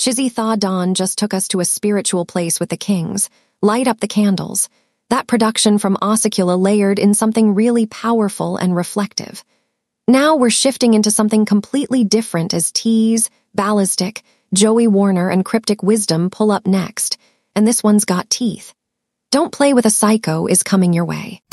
Chizzy Thaw Dawn just took us to a spiritual place with the kings. Light up the candles. That production from Osicula layered in something really powerful and reflective. Now we're shifting into something completely different as Tease, Ballistic, Joey Warner, and Cryptic Wisdom pull up next, and this one's got teeth. Don't Play with a Psycho is coming your way.